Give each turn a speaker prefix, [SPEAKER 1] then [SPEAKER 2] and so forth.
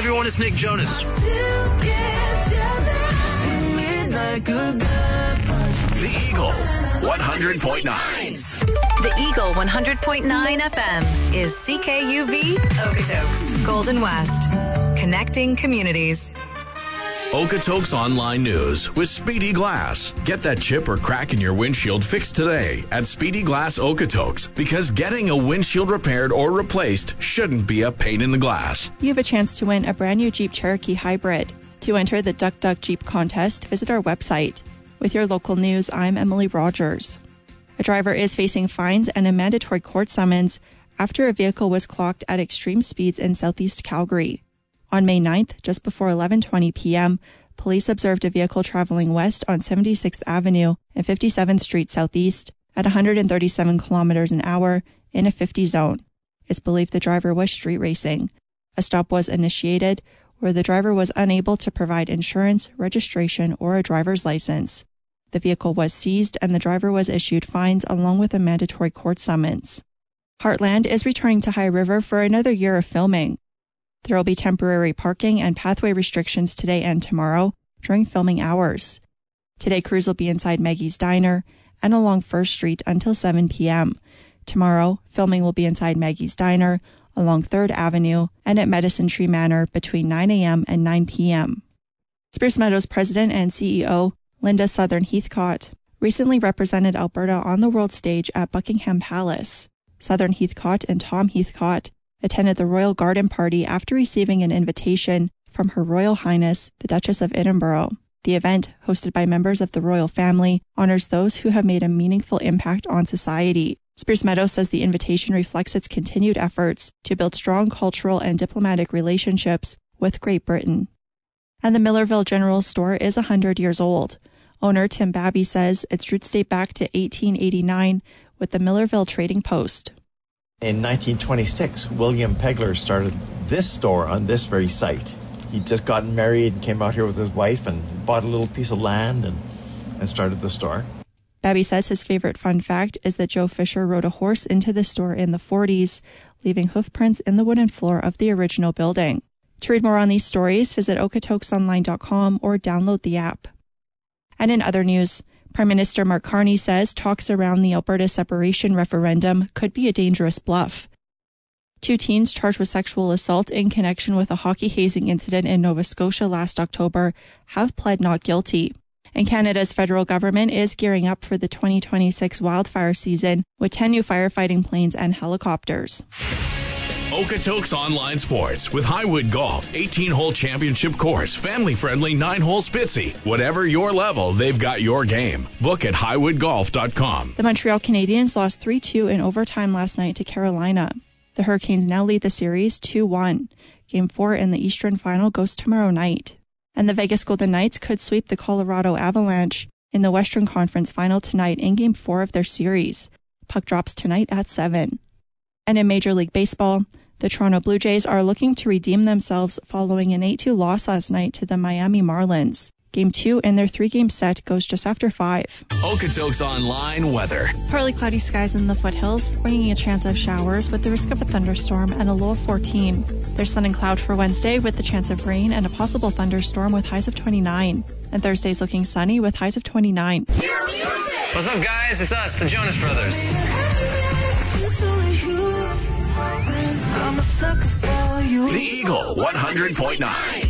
[SPEAKER 1] everyone, it's Nick Jonas.
[SPEAKER 2] The Eagle 100.9.
[SPEAKER 3] The Eagle 100.9 FM is CKUV Okotoks, Golden West. Connecting communities.
[SPEAKER 2] Okotoks Online News with Speedy Glass. Get that chip or crack in your windshield fixed today at Speedy Glass Okotoks, because getting a windshield repaired or replaced shouldn't be a pain in the glass.
[SPEAKER 4] You have a chance to win a brand new Jeep Cherokee Hybrid. To enter the Duck Duck Jeep contest, visit our website. With your local news, I'm Emily Rogers. A driver is facing fines and a mandatory court summons after a vehicle was clocked at extreme speeds in southeast Calgary. On May 9th, just before 11:20 p.m., police observed a vehicle traveling west on 76th Avenue and 57th Street Southeast at 137 kilometers an hour in a 50 zone. It's believed the driver was street racing. A stop was initiated where the driver was unable to provide insurance, registration, or a driver's license. The vehicle was seized and the driver was issued fines along with a mandatory court summons. Heartland is returning to High River for another year of filming. There will be temporary parking and pathway restrictions today and tomorrow during filming hours. Today, crews will be inside Maggie's Diner and along First Street until 7 p.m. Tomorrow, filming will be inside Maggie's Diner, along 3rd Avenue, and at Medicine Tree Manor between 9 a.m. and 9 p.m. Spruce Meadows President and CEO Linda Southern Heathcott recently represented Alberta on the world stage at Buckingham Palace. Southern Heathcott and Tom Heathcott attended the Royal Garden Party after receiving an invitation from Her Royal Highness, the Duchess of Edinburgh. The event, hosted by members of the royal family, honors those who have made a meaningful impact on society. Spruce Meadows says the invitation reflects its continued efforts to build strong cultural and diplomatic relationships with Great Britain. And the Millerville General Store is 100 years old. Owner Tim Babby says its roots date back to 1889 with the Millerville Trading Post.
[SPEAKER 5] In 1926, William Pegler started this store on this very site. He'd just gotten married and came out here with his wife and bought a little piece of land and started the store.
[SPEAKER 4] Babby says his favorite fun fact is that Joe Fisher rode a horse into the store in the 40s, leaving hoof prints in the wooden floor of the original building. To read more on these stories, visit okotoksonline.com or download the app. And in other news, Prime Minister Mark Carney says talks around the Alberta separation referendum could be a dangerous bluff. 2 teens charged with sexual assault in connection with a hockey hazing incident in Nova Scotia last October have pled not guilty. And Canada's federal government is gearing up for the 2026 wildfire season with 10 new firefighting planes and helicopters.
[SPEAKER 2] Okotoks Online Sports with Highwood Golf, 18-hole championship course, family-friendly 9-hole Spitzy. Whatever your level, they've got your game. Book at highwoodgolf.com.
[SPEAKER 4] The Montreal Canadiens lost 3-2 in overtime last night to Carolina. The Hurricanes now lead the series 2-1. Game 4 in the Eastern Final goes tomorrow night. And the Vegas Golden Knights could sweep the Colorado Avalanche in the Western Conference Final tonight in Game 4 of their series. Puck drops tonight at 7. And in Major League Baseball, the Toronto Blue Jays are looking to redeem themselves following an 8-2 loss last night to the Miami Marlins. Game 2 in their 3-game set goes just after 5.
[SPEAKER 2] Okotoks Online weather.
[SPEAKER 4] Partly cloudy skies in the foothills, bringing a chance of showers with the risk of a thunderstorm and a low of 14. There's sun and cloud for Wednesday with the chance of rain and a possible thunderstorm with highs of 29. And Thursday's looking sunny with highs of 29.
[SPEAKER 1] What's up, guys? It's us, the Jonas Brothers.
[SPEAKER 2] The Eagle 100.9.